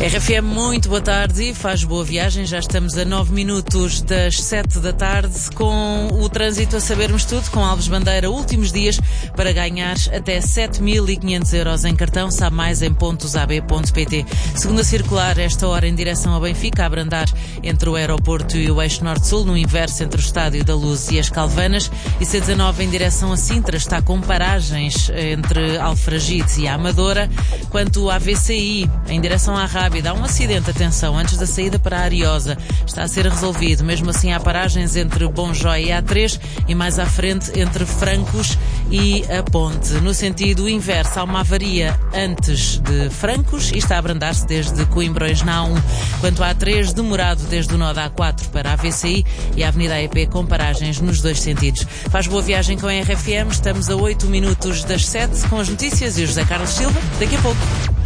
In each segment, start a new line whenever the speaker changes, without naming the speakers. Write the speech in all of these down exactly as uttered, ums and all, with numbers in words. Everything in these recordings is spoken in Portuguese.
R F M, muito boa tarde e faz boa viagem. Já estamos a nove minutos das sete da tarde com o trânsito a sabermos tudo, com Alves Bandeira. Últimos dias para ganhar até sete mil e quinhentos euros em cartão. Sabe mais em pontos a b ponto p t. Segunda circular, esta hora em direção ao Benfica, a abrandar entre o aeroporto e o eixo norte-sul, no inverso entre o Estádio da Luz e as Calvanas. E C dezanove em direção a Sintra, está com paragens entre Alfragide e a Amadora. Quanto à V C I, em direção à Rábida, há um acidente, atenção, antes da saída para a Ariosa. Está a ser resolvido. Mesmo assim, há paragens entre Bom Jói e A três e mais à frente entre Francos e a Ponte. No sentido inverso, há uma avaria antes de Francos e está a abrandar-se desde Coimbrões na A um. Quanto à A três, demorado desde o nó da A quatro para a V C I e a Avenida A E P com paragens nos dois sentidos. Faz boa viagem com a R F M. Estamos a oito minutos das sete com as notícias e o José Carlos Silva daqui a pouco.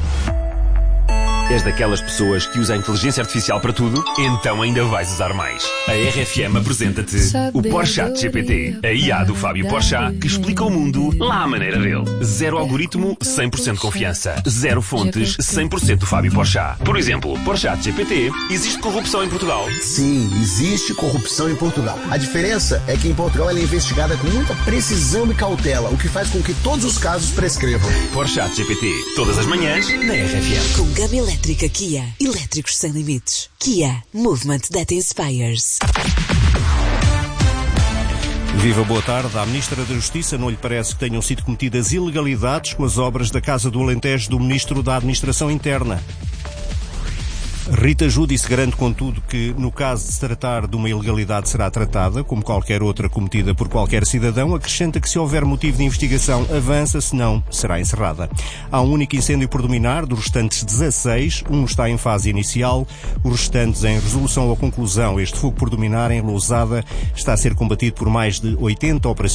És daquelas pessoas que usa a inteligência artificial para tudo? Então ainda vais usar mais. A R F M apresenta-te o Porchat G P T, a I A do Fábio Porchat, que explica o mundo lá à maneira dele. Zero algoritmo, cem por cento confiança. Zero fontes, cem por cento Fábio Porchat. Por exemplo, Porchat G P T, existe corrupção em Portugal?
Sim, existe corrupção em Portugal. A diferença é que em Portugal ela é investigada com muita precisão e cautela, o que faz com que todos os casos prescrevam.
Porchat G P T, todas as manhãs, na R F M.
Com gama elétrica Kia. Elétricos sem limites. Kia. Movement that inspires.
Viva, boa tarde. À Ministra da Justiça não lhe parece que tenham sido cometidas ilegalidades com as obras da Casa do Alentejo do Ministro da Administração Interna? Rita Ju disse, garante contudo, que no caso de se tratar de uma ilegalidade será tratada, como qualquer outra cometida por qualquer cidadão. Acrescenta que se houver motivo de investigação avança, se não, será encerrada. Há um único incêndio por dominar, dos restantes dezasseis, um está em fase inicial, os restantes em resolução ou conclusão. Este fogo por dominar em Lousada está a ser combatido por mais de oitenta operações.